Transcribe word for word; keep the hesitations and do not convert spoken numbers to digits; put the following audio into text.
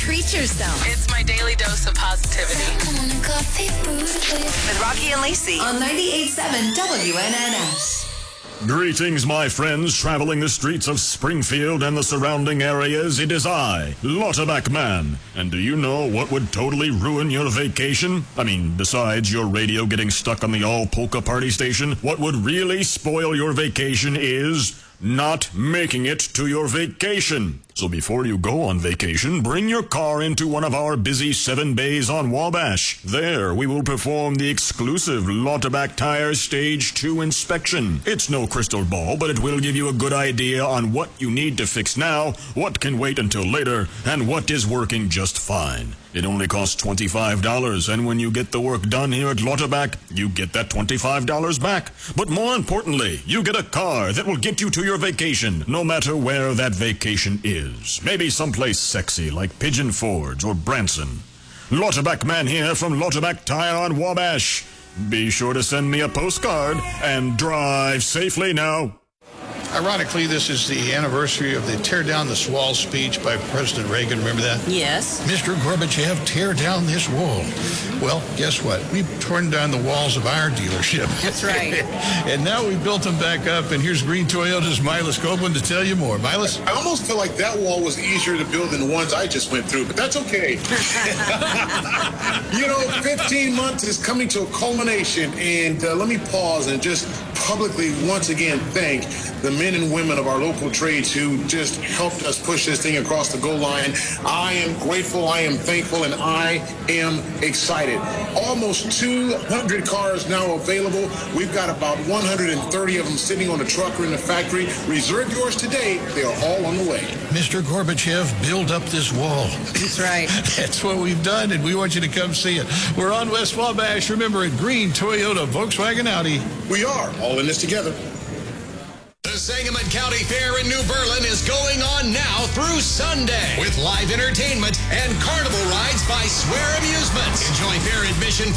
Treat yourself. It's my daily dose of positivity. With Rocky and Lacey on ninety-eight point seven W N N S. Greetings, my friends, traveling the streets of Springfield and the surrounding areas. It is I, Lauterbach Man. And do you know what would totally ruin your vacation? I mean, besides your radio getting stuck on the all-polka party station, what would really spoil your vacation is not making it to your vacation. So before you go on vacation, bring your car into one of our busy seven bays on Wabash. There, we will perform the exclusive Lauterbach Tires Stage two inspection. It's no crystal ball, but it will give you a good idea on what you need to fix now, what can wait until later, and what is working just fine. It only costs twenty-five dollars, and when you get the work done here at Lauterbach, you get that twenty-five dollars back. But more importantly, you get a car that will get you to your vacation, no matter where that vacation is. Maybe someplace sexy like Pigeon Forge or Branson. Lauterbach Man here from Lauterbach Tire on Wabash. Be sure to send me a postcard and drive safely now. Ironically, this is the anniversary of the Tear Down This Wall speech by President Reagan. Remember that? Yes. Mister Gorbachev, tear down this wall. Well, guess what? We've torn down the walls of our dealership. That's right. And now we've built them back up, and here's Green Toyota's Milas Copeland to tell you more. Milas? I almost feel like that wall was easier to build than the ones I just went through, but that's okay. You know, fifteen months is coming to a culmination, and uh, let me pause and just publicly once again thank the men and women of our local trades who just helped us push this thing across the goal line. I am grateful, I am thankful, and I am excited. Almost two hundred cars now available. We've got about one hundred thirty of them sitting on a truck or in the factory. Reserve yours today. They are all on the way. Mister Gorbachev, build up this wall. That's right. That's what we've done, and we want you to come see it. We're on West Wabash. Remember, at Green Toyota, Volkswagen, Audi. We are all in this together. The Sangamon County Fair in New Berlin is going on now through Sunday with live entertainment and carnival rides by Swear Amusements. Enjoy fair admission